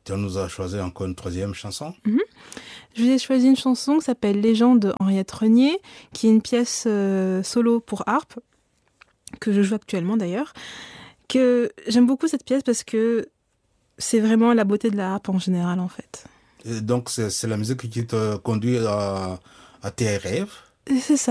Tu nous as choisi encore une troisième chanson. Je vous ai choisi une chanson qui s'appelle Légende de Henriette Renier, qui est une pièce solo pour harpe, que je joue actuellement d'ailleurs. Que j'aime beaucoup cette pièce parce que c'est vraiment la beauté de la harpe en général en fait. Et donc, c'est la musique qui te conduit à tes rêves. Et c'est ça.